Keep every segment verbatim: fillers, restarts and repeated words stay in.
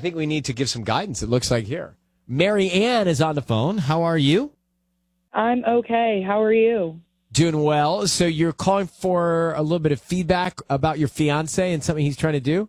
think we need to give some guidance, it looks like here. Mary Ann is on the phone. How are you? I'm okay. How are you? Doing well. So you're calling for a little bit of feedback about your fiance and something he's trying to do?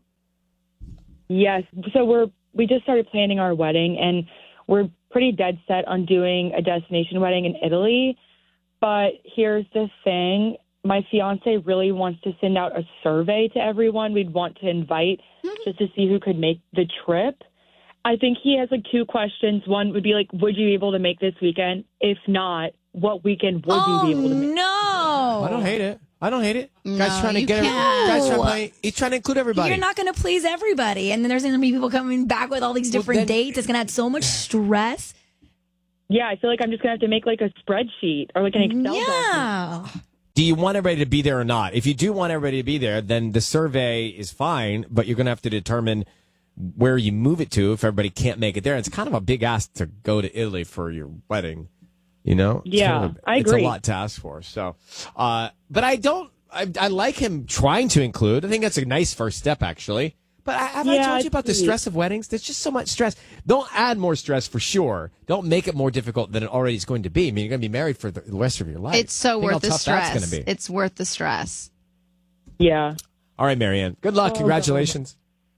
Yes. So we're we just started planning our wedding, and we're pretty dead set on doing a destination wedding in Italy. But here's the thing. My fiance really wants to send out a survey to everyone we'd want to invite just to see who could make the trip. I think he has like two questions. One would be like, would you be able to make this weekend? If not, what weekend would oh, you be able to make? No. I don't hate it. I don't hate it. No, Guy's trying to you get every, can't. guy's trying to play, he's trying to include everybody. You're not going to please everybody. And then there's going to be people coming back with all these different well, then, dates. It's going to add so much stress. Yeah, I feel like I'm just going to have to make like a spreadsheet or like an Excel Yeah. document. Do you want everybody to be there or not? If you do want everybody to be there, then the survey is fine, but you're going to have to determine where you move it to if everybody can't make it there. It's kind of a big ask to go to Italy for your wedding, you know? It's Yeah, kind of a, I it's agree. a lot to ask for. So, uh, but I don't, I, I like him trying to include. I think that's a nice first step, actually. But I, have I Yeah, told you about the sweet. stress of weddings? There's just so much stress. Don't add more stress for sure. Don't make it more difficult than it already is going to be. I mean, you're going to be married for the rest of your life. It's so Think how worth the tough that's stress. gonna be. It's worth the stress. Yeah. All right, Marianne. Good luck. Oh, Congratulations.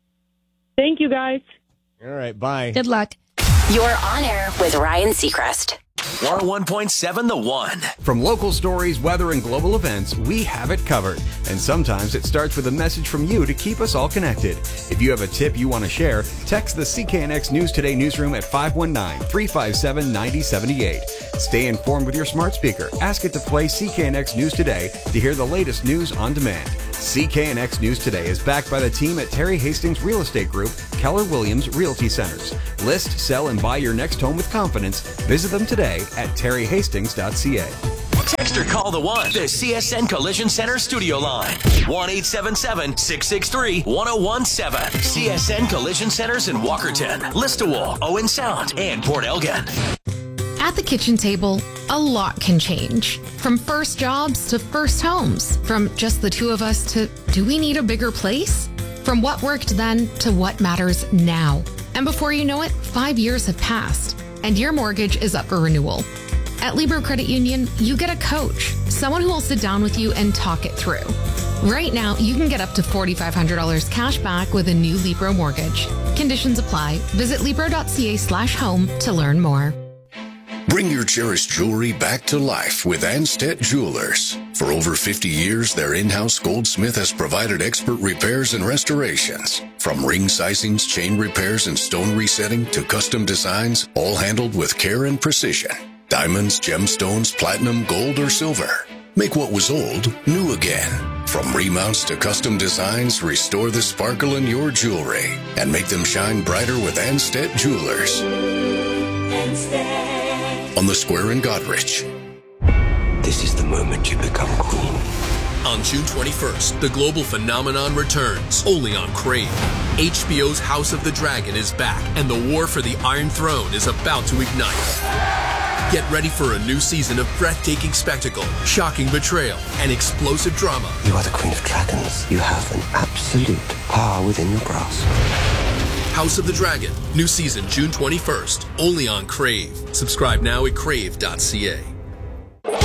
Thank you, guys. All right, bye. Good luck. You're on air with Ryan Seacrest. one oh one point seven The One. From local stories, weather, and global events, we have it covered. And sometimes it starts with a message from you to keep us all connected. If you have a tip you want to share, text the C K N X News Today newsroom at five one nine, three five seven, nine oh seven eight. Stay informed with your smart speaker. Ask it to play C K N X News Today to hear the latest news on demand. C K N X News Today is backed by the team at Terry Hastings Real Estate Group, Keller Williams Realty Centers. List, sell, and buy your next home with confidence. Visit them today at terry hastings dot c a. Text or call the One. The C S N Collision Center studio line. one eight seven seven, six six three, one oh one seven. C S N Collision Centers in Walkerton, Listowel, Owen Sound, and Port Elgin. At the kitchen table, a lot can change. From first jobs to first homes. From just the two of us to, do we need a bigger place? From what worked then to what matters now. And before you know it, five years have passed, and your mortgage is up for renewal. At Libro Credit Union, you get a coach, someone who will sit down with you and talk it through. Right now, you can get up to four thousand five hundred dollars cash back with a new Libro mortgage. Conditions apply. Visit libro.ca slash home to learn more. Bring your cherished jewelry back to life with Anstead Jewelers. For over fifty years, their in-house goldsmith has provided expert repairs and restorations. From ring sizings, chain repairs, and stone resetting to custom designs, all handled with care and precision. Diamonds, gemstones, platinum, gold, or silver. Make what was old new again. From remounts to custom designs, restore the sparkle in your jewelry and make them shine brighter with Anstead Jewelers. Anstead. On the Square in Godrich. This is the moment you become queen. On June twenty-first, the global phenomenon returns, only on Crave. H B O's House of the Dragon is back, and the war for the Iron Throne is about to ignite. Get ready for a new season of breathtaking spectacle, shocking betrayal, and explosive drama. You are the Queen of Dragons. You have an absolute power within your grasp. House of the Dragon, new season June twenty-first, only on Crave. Subscribe now at crave dot c a.